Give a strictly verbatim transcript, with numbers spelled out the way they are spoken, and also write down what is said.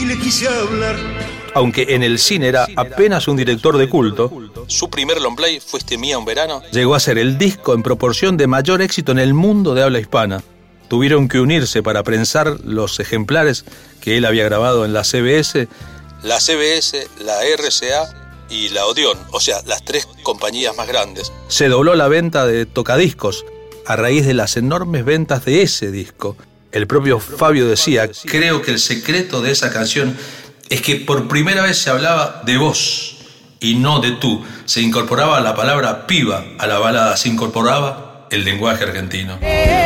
le quise hablar. Aunque en el cine era apenas un director de culto, su primer long play, Fuiste mía un verano, llegó a ser el disco en proporción de mayor éxito en el mundo de habla hispana. Tuvieron que unirse para prensar los ejemplares que él había grabado en la C B S, la C B S, la R C A y la Odeón, o sea, las tres compañías más grandes. Se dobló la venta de tocadiscos a raíz de las enormes ventas de ese disco. El propio Fabio decía: creo que el secreto de esa canción es que por primera vez se hablaba de vos y no de tú. Se incorporaba la palabra piba a la balada, se incorporaba el lenguaje argentino.